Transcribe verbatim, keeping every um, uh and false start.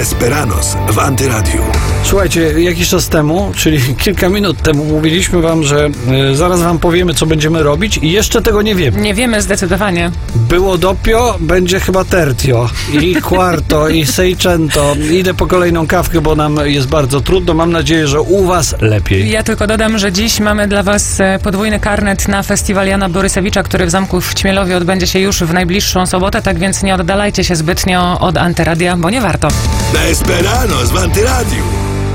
Desperados w Antyradiu. Słuchajcie, jakiś czas temu, czyli kilka minut temu mówiliśmy wam, że y, zaraz wam powiemy, co będziemy robić i jeszcze tego nie wiemy. Nie wiemy zdecydowanie. Było doppio, będzie chyba tertio i quarto i seicento. Idę po kolejną kawkę, bo nam jest bardzo trudno. Mam nadzieję, że u was lepiej. Ja tylko dodam, że dziś mamy dla was podwójny karnet na festiwal Jana Borysewicza, który w Zamku w Ćmielowie odbędzie się już w najbliższą sobotę, tak więc nie oddalajcie się zbytnio od Antyradia, bo nie warto. Desperados w Antyradiu.